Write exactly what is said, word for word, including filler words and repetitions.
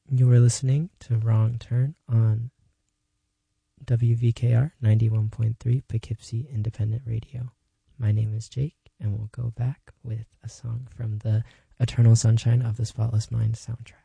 You were listening to Wrong Turn on W V K R ninety-one point three Poughkeepsie Independent Radio. My name is Jake, and we'll go back with a song from the Eternal Sunshine of the Spotless Mind soundtrack.